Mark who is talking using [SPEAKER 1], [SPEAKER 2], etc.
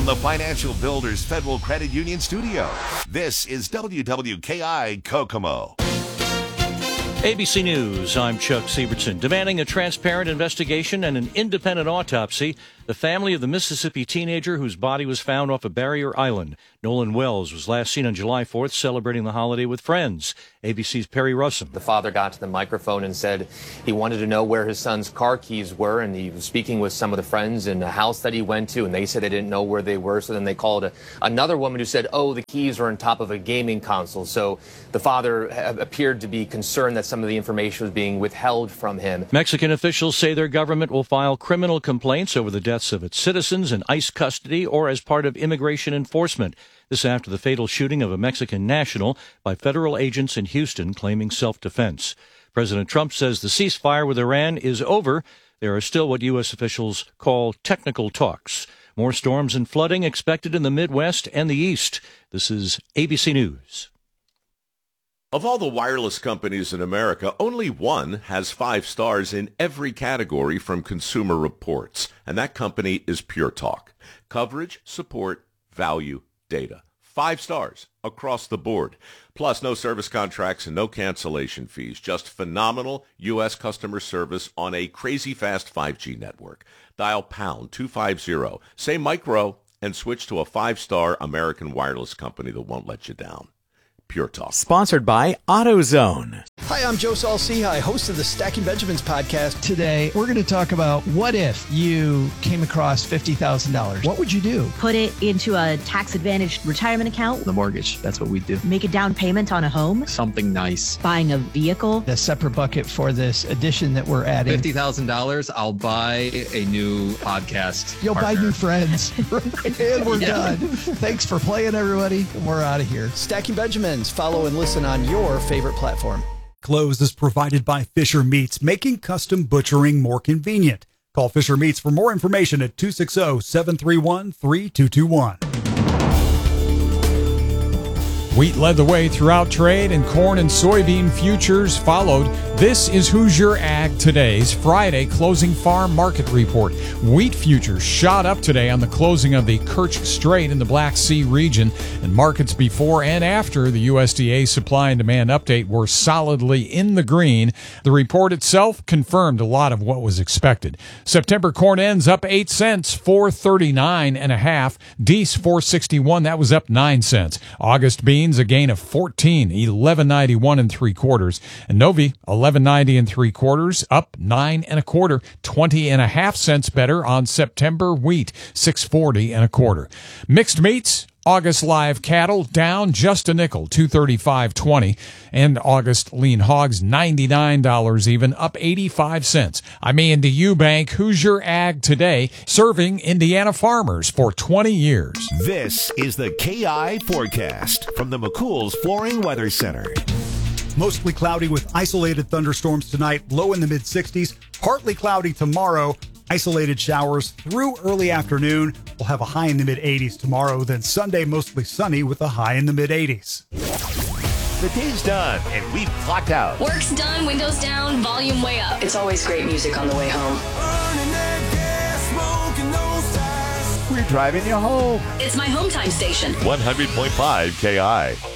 [SPEAKER 1] from the Financial Builders Federal Credit Union studio, this is WWKI Kokomo.
[SPEAKER 2] ABC News, I'm Chuck Siebertson. Demanding a transparent investigation and an independent autopsy, the family of the Mississippi teenager whose body was found off of Barrier Island, Nolan Wells, was last seen on July 4th celebrating the holiday with friends. ABC's Perry Russum.
[SPEAKER 3] The father got to the microphone and said he wanted to know where his son's car keys were, and he was speaking with some of the friends in a house that he went to, and they said they didn't know where they were. So then they called another woman who said, oh, the keys are on top of a gaming console. So the father appeared to be concerned that some of the information was being withheld from him.
[SPEAKER 2] Mexican officials say their government will file criminal complaints over the deaths of its citizens in ICE custody or as part of immigration enforcement. This after the fatal shooting of a Mexican national by federal agents in Houston claiming self-defense. President Trump says the ceasefire with Iran is over. There are still what U.S. officials call technical talks. More storms and flooding expected in the Midwest and the East. This is ABC News.
[SPEAKER 4] Of all the wireless companies in America, only one has 5 stars in every category from Consumer Reports, and that company is Pure Talk. Coverage, support, value, data. 5 stars across the board. Plus, no service contracts and no cancellation fees. Just phenomenal U.S. customer service on a crazy fast 5G network. Dial pound 250, say micro, and switch to a 5-star American wireless company that won't let you down. Pure Talk.
[SPEAKER 5] Sponsored by AutoZone.
[SPEAKER 6] Hi, I'm Joe Saul-Sehy, host of the Stacking Benjamins podcast.
[SPEAKER 7] Today, we're going to talk about what if you came across $50,000? What would you do?
[SPEAKER 8] Put it into a tax-advantaged retirement account.
[SPEAKER 9] The mortgage, that's what we do.
[SPEAKER 8] Make a down payment on a home.
[SPEAKER 9] Something nice.
[SPEAKER 8] Buying a vehicle.
[SPEAKER 7] A separate bucket for this addition that we're adding.
[SPEAKER 9] $50,000, I'll buy a new podcast
[SPEAKER 7] You'll
[SPEAKER 9] partner.
[SPEAKER 7] buy new friends. And we're done. Thanks for playing, everybody. We're out of here.
[SPEAKER 6] Stacking Benjamins. Follow and listen on your favorite platform.
[SPEAKER 10] Close is provided by Fisher Meats, making custom butchering more convenient. Call Fisher Meats for more information at 260-731-3221.
[SPEAKER 11] Wheat led the way throughout trade, and corn and soybean futures followed. This is Hoosier Ag Today's Friday closing farm market report. Wheat futures shot up today on the closing of the Kerch Strait in the Black Sea region, and markets before and after the USDA supply and demand update were solidly in the green. The report itself confirmed a lot of what was expected. September corn ends up 8 cents, $4.39.5. Dees $4.61, that was up 9 cents. August beans a gain of 14, $11.91 3/4, and Novi $11.90 3/4, up 9 1/4, 20.5 cents better on September wheat, $6.40 1/4. Mixed meats. August live cattle down just a nickel, $235.20, and August lean hogs $99 even, up 85 cents. I'm Andy Eubank, Hoosier Ag Today, serving Indiana farmers for 20 years.
[SPEAKER 1] This is the KI Forecast from the McCool's Flooring Weather Center.
[SPEAKER 10] Mostly cloudy with isolated thunderstorms tonight, low in the mid-60s. Partly cloudy tomorrow. Isolated showers through early afternoon. We'll have a high in the mid-80s tomorrow. Then Sunday, mostly sunny with a high in the mid-80s.
[SPEAKER 1] The day's done, and we've clocked out.
[SPEAKER 12] Work's done, windows down, volume way up. It's always great music on the way home.
[SPEAKER 1] We're driving you home.
[SPEAKER 12] It's my home time station.
[SPEAKER 1] 100.5 KI.